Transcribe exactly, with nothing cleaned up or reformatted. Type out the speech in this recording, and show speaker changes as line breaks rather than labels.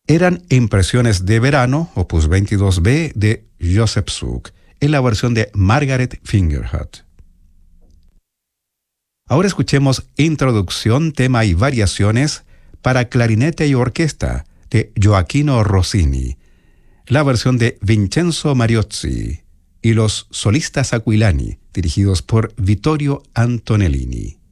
Eran Impresiones de verano, opus veintidós B, de Joseph Suk, en la versión de Margaret Fingerhut. Ahora escuchemos Introducción, tema y variaciones para clarinete y orquesta, de Gioachino Rossini, la versión de Vincenzo Mariozzi y los solistas Aquilani, dirigidos por Vittorio Antonellini.